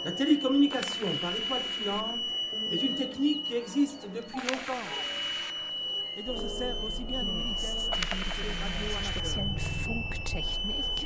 La télécommunication par étoile filante est une technique qui existe depuis longtemps et dont se servent aussi bien les militaires que les radios amateurs. Speziellen Funktechnik.